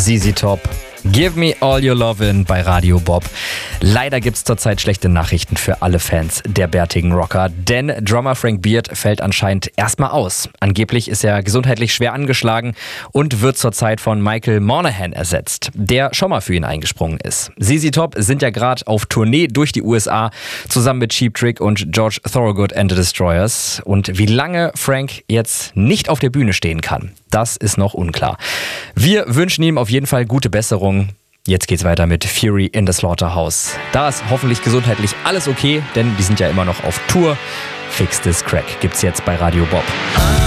ZZ Top. Give me all your lovin' bei Radio Bob. Leider gibt's zurzeit schlechte Nachrichten für alle Fans der bärtigen Rocker, denn Drummer Frank Beard fällt anscheinend erstmal aus. Angeblich ist er gesundheitlich schwer angeschlagen und wird zurzeit von Michael Monaghan ersetzt, der schon mal für ihn eingesprungen ist. ZZ Top sind ja gerade auf Tournee durch die USA, zusammen mit Cheap Trick und George Thorogood and the Destroyers. Und wie lange Frank jetzt nicht auf der Bühne stehen kann, das ist noch unklar. Wir wünschen ihm auf jeden Fall gute Besserung. Jetzt geht's weiter mit Fury in the Slaughterhouse. Da ist hoffentlich gesundheitlich alles okay, denn die sind ja immer noch auf Tour. Fix This Crack gibt's jetzt bei Radio Bob.